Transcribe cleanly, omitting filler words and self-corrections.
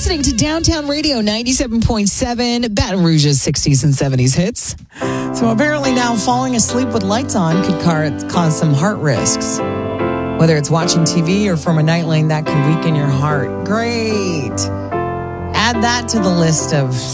listening to Downtown Radio 97.7, Baton Rouge's 60s and 70s hits. So apparently now falling asleep with lights on could cause some heart risks. Whether it's watching TV or from a nightline, that could weaken your heart. Great. Add that to the list of